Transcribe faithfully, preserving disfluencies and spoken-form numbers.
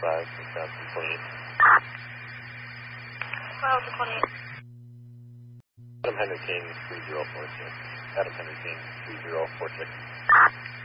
five, six thousand twenty-eight. twelve to twenty-eight. Adam Henry King, three zero four six. Adam Henry King, three zero four six.